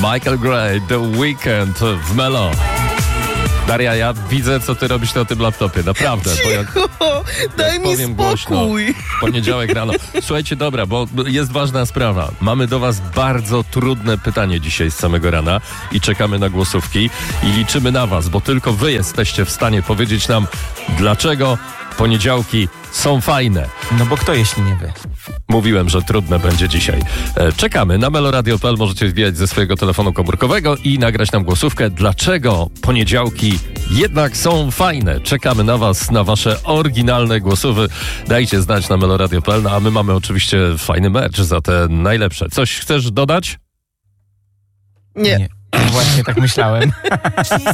Michael Gray, The Weeknd w Melo. Daria, ja widzę, co ty robisz na tym laptopie, naprawdę. Daj mi powiem głośno, spokój. poniedziałek rano. Słuchajcie, dobra, bo jest ważna sprawa. Mamy do was bardzo trudne pytanie dzisiaj z samego rana i czekamy na głosówki i liczymy na was, bo tylko wy jesteście w stanie powiedzieć nam, dlaczego poniedziałki są fajne. No bo kto, jeśli nie wy? Mówiłem, że trudne będzie dzisiaj. Czekamy na meloradio.pl, możecie wbijać ze swojego telefonu komórkowego i nagrać nam głosówkę, dlaczego poniedziałki jednak są fajne. Czekamy na was, na wasze oryginalne głosówy. Dajcie znać na meloradio.pl, no a my mamy oczywiście fajny merch za te najlepsze. Coś chcesz dodać? Nie. Właśnie tak myślałem.